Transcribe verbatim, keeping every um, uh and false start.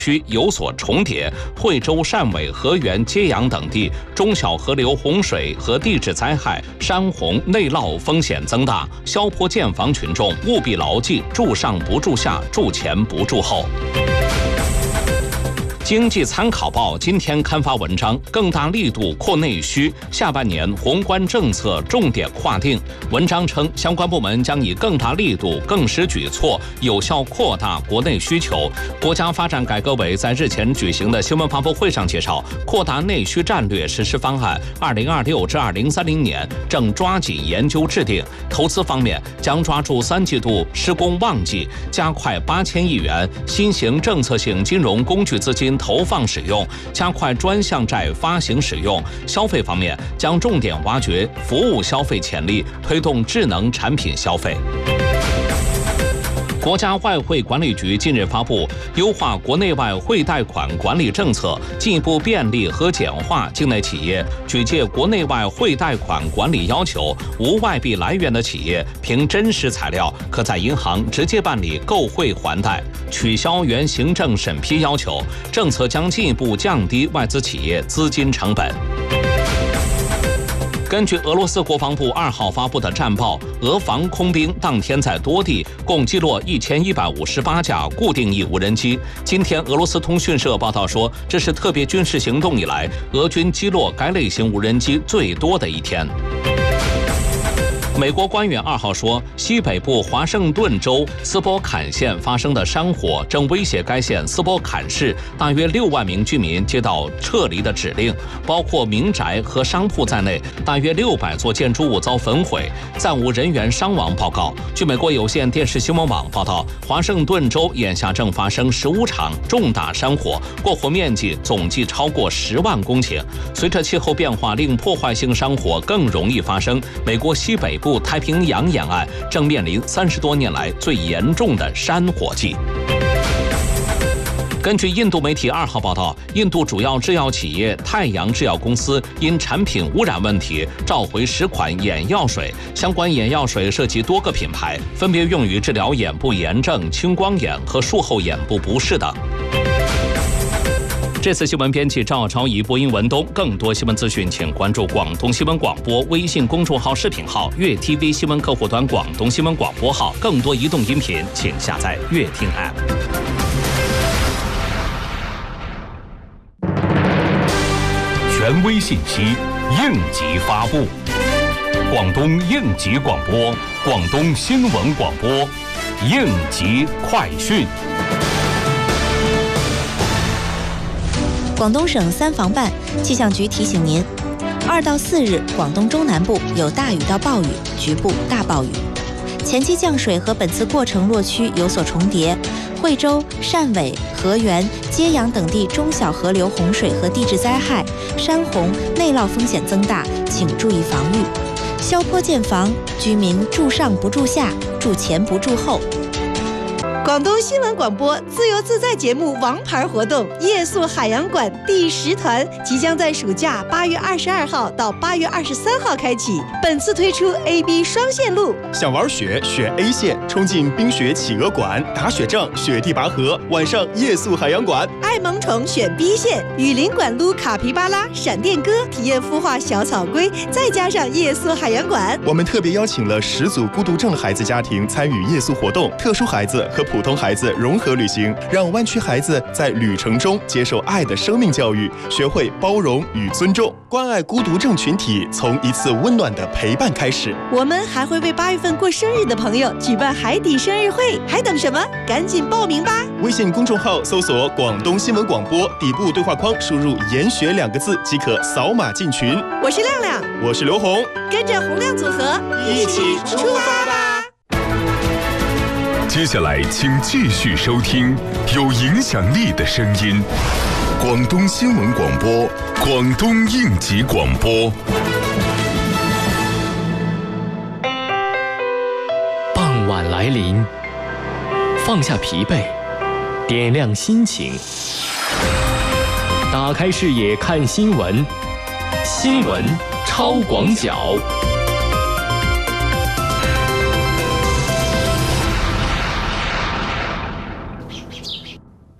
区有所重叠，惠州、汕尾、河源、揭阳等地中小河流洪水和地质灾害、山洪内涝风险增大，消坡建房群众务必牢记住上不住下，住前不住后。经济参考报今天刊发文章，更大力度扩内需，下半年宏观政策重点划定。文章称，相关部门将以更大力度、更实举措，有效扩大国内需求。国家发展改革委在日前举行的新闻发布会上介绍，扩大内需战略实施方案，二零二六至二零三零年正抓紧研究制定。投资方面，将抓住三季度施工旺季，加快八千亿元新型政策性金融工具资金投放使用，加快专项债发行使用。消费方面，将重点挖掘服务消费潜力，推动智能产品消费。国家外汇管理局近日发布优化国内外汇贷款管理政策，进一步便利和简化境内企业举借国内外汇贷款管理要求。无外币来源的企业凭真实材料，可在银行直接办理购汇还贷，取消原行政审批要求。政策将进一步降低外资企业资金成本。根据俄罗斯国防部二号发布的战报，俄防空兵当天在多地共击落一千一百五十八架固定翼无人机。今天，俄罗斯通讯社报道说，这是特别军事行动以来俄军击落该类型无人机最多的一天。美国官员二号说，西北部华盛顿州斯波坎县发生的山火正威胁该县斯波坎市大约六万名居民接到撤离的指令，包括民宅和商铺在内，大约六百座建筑物遭焚毁，暂无人员伤亡报告。据美国有线电视新闻网报道，华盛顿州眼下正发生十五场重大山火，过火面积总计超过十万公顷。随着气候变化令破坏性山火更容易发生，美国西北部太平洋沿岸正面临三十多年来最严重的山火季。根据印度媒体二号报道，印度主要制药企业太阳制药公司因产品污染问题召回十款眼药水，相关眼药水涉及多个品牌，分别用于治疗眼部炎症、青光眼和术后眼部不适等。这次新闻编辑赵超仪，播音文东。更多新闻资讯，请关注广东新闻广播微信公众号、视频号、粤 T V 新闻客户端广东新闻广播号。更多移动音频，请下载粤听 App。 权威信息，应急发布。广东应急广播，广东新闻广播，应急快讯。 广东省三防办气象局提醒您，二到四日广东中南部有大雨到暴雨，局部大暴雨。前期降水和本次过程落区有所重叠，惠州、汕尾、河源、揭阳等地中小河流洪水和地质灾害、山洪内涝风险增大，请注意防御。消坡建房，居民住上不住下，住前不住后。 广东新闻广播自由自在节目王牌活动夜宿海洋馆第十团即将在暑假八月二十二号到八月二十三号开启，本次推出 A B 双线路。 想玩雪选 A 线，冲进冰雪企鹅馆，打雪仗雪地拔河，晚上夜宿海洋馆。 爱萌宠选 B 线，雨林馆撸卡皮巴拉、闪电鸽，体验孵化小草龟，再加上夜宿海洋馆。 我们特别邀请了十组孤独症孩子家庭参与夜宿活动，特殊孩子和普通孩子融合旅行，让湾区孩子在旅程中接受爱的生命教育，学会包容与尊重，关爱孤独症群体，从一次温暖的陪伴开始。 我们还会为八月份过生日的朋友举办海底生日会，还等什么？赶紧报名吧！ 微信公众号搜索广东新闻广播，底部对话框输入研学两个字即可扫码进群。 我是亮亮， 我是刘红， 跟着洪亮组合一起出发吧！ 接下来请继续收听有影响力的声音，广东新闻广播，广东应急广播。 傍晚来临，放下疲惫，点亮心情，打开视野看新闻，新闻超广角。